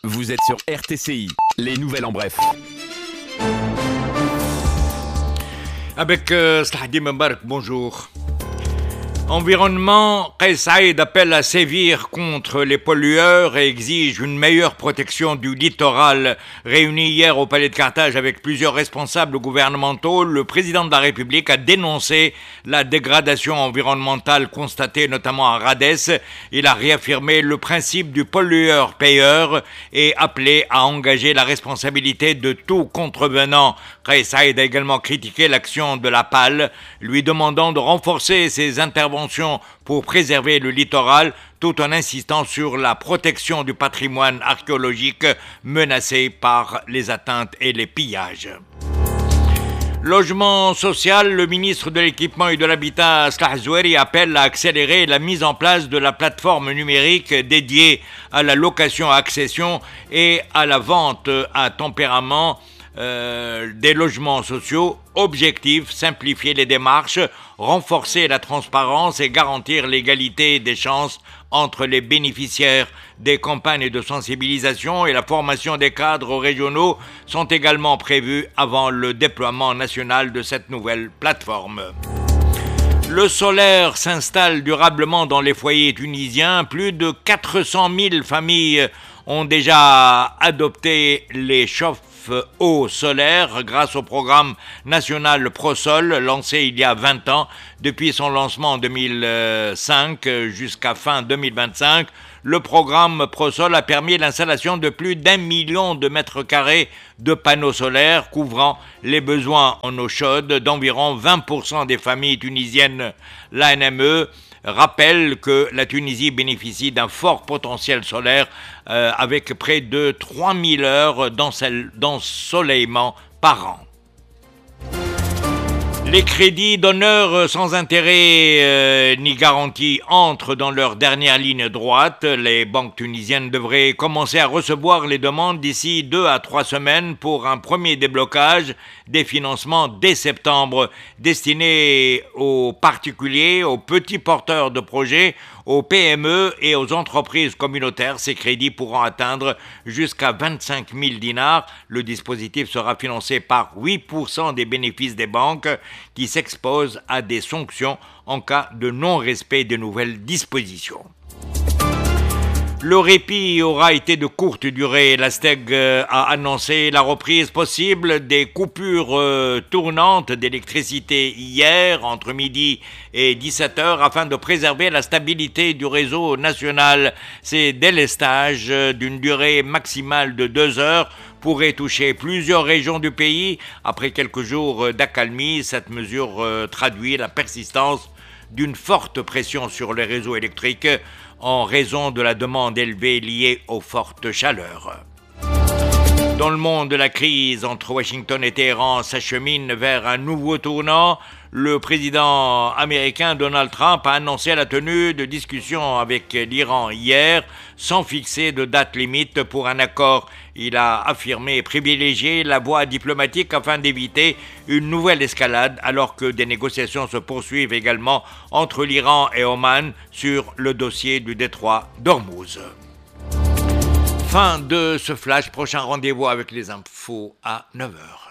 Vous êtes sur RTCI, les nouvelles en bref. Avec Slahdi Mbarak, bonjour. Environnement, Kais Saïd appelle à sévir contre les pollueurs et exige une meilleure protection du littoral. Réuni hier au Palais de Carthage avec plusieurs responsables gouvernementaux, le président de la République a dénoncé la dégradation environnementale constatée notamment à Rades. Il a réaffirmé le principe du pollueur-payeur et appelé à engager la responsabilité de tout contrevenant. Kais Saïd a également critiqué l'action de la PAL, lui demandant de renforcer ses interventions pour préserver le littoral, tout en insistant sur la protection du patrimoine archéologique menacé par les atteintes et les pillages. Logement social, le ministre de l'Équipement et de l'Habitat, Slah Zoueri, appelle à accélérer la mise en place de la plateforme numérique dédiée à la location-accession et à la vente à tempérament des logements sociaux. Objectif, simplifier les démarches, renforcer la transparence et garantir l'égalité des chances entre les bénéficiaires. Des campagnes de sensibilisation et la formation des cadres régionaux sont également prévues avant le déploiement national de cette nouvelle plateforme. Le solaire s'installe durablement dans les foyers tunisiens. Plus de 400 000 familles ont déjà adopté les chauffe-eau solaire grâce au programme national ProSol lancé il y a 20 ans. Depuis son lancement en 2005 jusqu'à fin 2025, le programme ProSol a permis l'installation de plus d'1 million de mètres carrés de panneaux solaires couvrant les besoins en eau chaude d'environ 20% des familles tunisiennes. L'ANME rappelle que la Tunisie bénéficie d'un fort potentiel solaire avec près de 3000 heures d'ensoleillement par an. Les crédits d'honneur sans intérêt ni garantie entrent dans leur dernière ligne droite. Les banques tunisiennes devraient commencer à recevoir les demandes d'ici 2 à 3 semaines pour un premier déblocage des financements dès septembre, destinés aux particuliers, aux petits porteurs de projets, aux PME et aux entreprises communautaires. Ces crédits pourront atteindre jusqu'à 25 000 dinars. Le dispositif sera financé par 8% des bénéfices des banques qui s'exposent à des sanctions en cas de non-respect des nouvelles dispositions. Le répit aura été de courte durée. La STEG a annoncé la reprise possible des coupures tournantes d'électricité hier entre midi et 17h afin de préserver la stabilité du réseau national. Ces délestages d'une durée maximale de 2 heures pourraient toucher plusieurs régions du pays. Après quelques jours d'accalmie, cette mesure traduit la persistance d'une forte pression sur les réseaux électriques en raison de la demande élevée liée aux fortes chaleurs. Dans le monde, la crise entre Washington et Téhéran s'achemine vers un nouveau tournant. Le président américain Donald Trump a annoncé la tenue de discussions avec l'Iran hier, sans fixer de date limite pour un accord. Il a affirmé privilégier la voie diplomatique afin d'éviter une nouvelle escalade, alors que des négociations se poursuivent également entre l'Iran et Oman sur le dossier du détroit d'Ormuz. Fin de ce flash, prochain rendez-vous avec les infos à 9h.